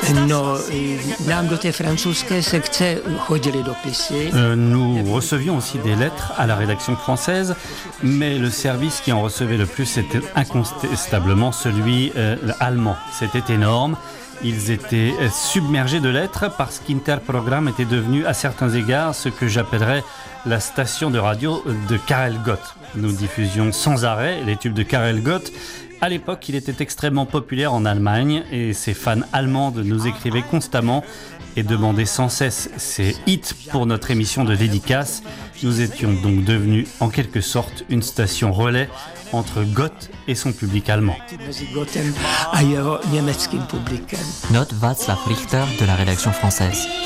No, nám do té francouzské sekce chodily dopisy. Nous recevions aussi des lettres à la rédaction française, mais le service qui en recevait le plus était incontestablement celui allemand. C'était énorme. Ils étaient submergés de lettres parce qu'Interprogramm était devenu à certains égards ce que j'appellerais la station de radio de Karel Gott. Nous diffusions sans arrêt les tubes de Karel Gott. À l'époque, il était extrêmement populaire en Allemagne et ses fans allemandes nous écrivaient constamment et demandaient sans cesse ses hits pour notre émission de dédicace. Nous étions donc devenus en quelque sorte une station relais entre Gott et son public allemand. Note Václav Richter de la rédaction française.